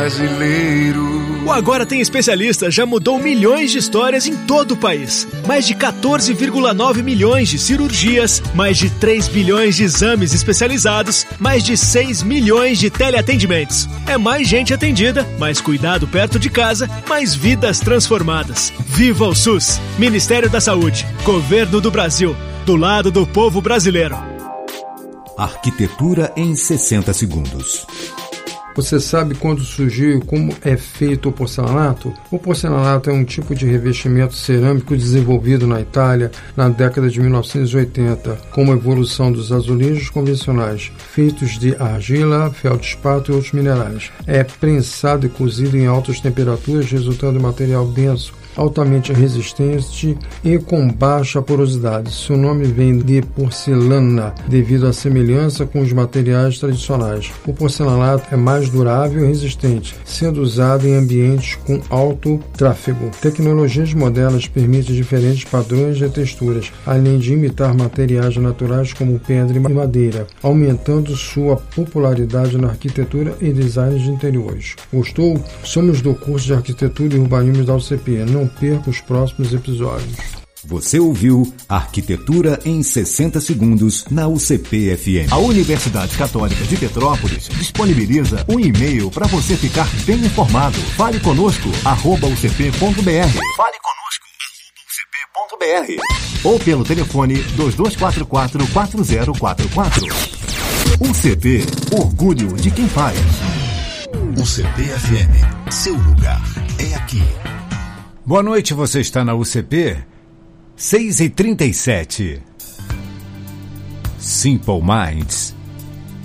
Brasileiro. O Agora Tem Especialista já mudou milhões de histórias em todo o país. Mais de 14,9 milhões de cirurgias, mais de 3 bilhões de exames especializados, mais de 6 milhões de teleatendimentos. É mais gente atendida, mais cuidado perto de casa, mais vidas transformadas. Viva o SUS! Ministério da Saúde, Governo do Brasil, do lado do povo brasileiro. Arquitetura em 60 segundos. Você sabe quando surgiu e como é feito o porcelanato? O porcelanato é um tipo de revestimento cerâmico desenvolvido na Itália na década de 1980, como a evolução dos azulejos convencionais, feitos de argila, feldspato e outros minerais. É prensado e cozido em altas temperaturas, resultando em material denso, altamente resistente e com baixa porosidade. Seu nome vem de porcelana, devido à semelhança com os materiais tradicionais. O porcelanato é mais durável e resistente, sendo usado em ambientes com alto tráfego. Tecnologias modernas permitem diferentes padrões de texturas, além de imitar materiais naturais como pedra e madeira, aumentando sua popularidade na arquitetura e design de interiores. Gostou? Somos do curso de Arquitetura e Urbanismo da UCP. Não perca os próximos episódios. Você ouviu Arquitetura em 60 segundos na UCP-FM. A Universidade Católica de Petrópolis disponibiliza um e-mail para você ficar bem informado. Fale conosco, @ucp.br. Fale conosco, @ucp.br. Ou pelo telefone 2244-4044. UCP, orgulho de quem faz. UCP-FM, seu lugar é aqui. Boa noite, você está na UCP? 6h37. Simple Minds.